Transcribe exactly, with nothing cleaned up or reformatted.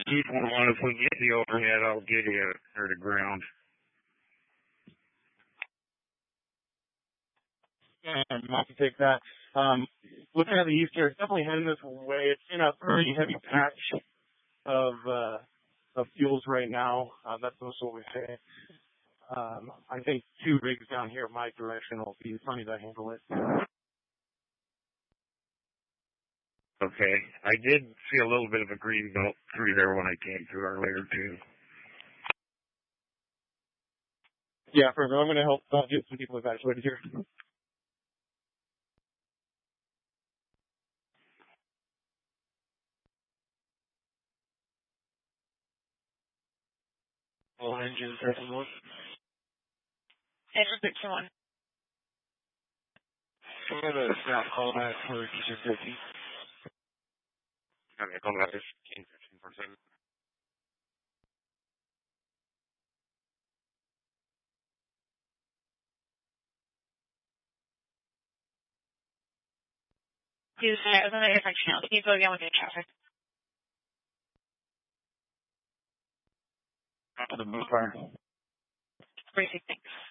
keep one on. If we get the overhead, I'll get you or the ground. And not to take that. Um, looking at the east here, it's definitely heading this way. It's in a pretty heavy patch of uh, of fuels right now. Uh, that's also what we say. Um, I think two rigs down here, my direction, will be plenty to handle it. Okay. I did see a little bit of a green belt through there when I came through earlier, too. Yeah, for I'm going to help uh, get some people evacuated here. All engines are from one. Engine sixty-one. I'm going to stop call back for Kitchen fifteen. Okay, call back fifteen, fifteen percent. Do that. I was on the intersection now. Can you go again with the traffic? After the move fire. Briefly, thanks.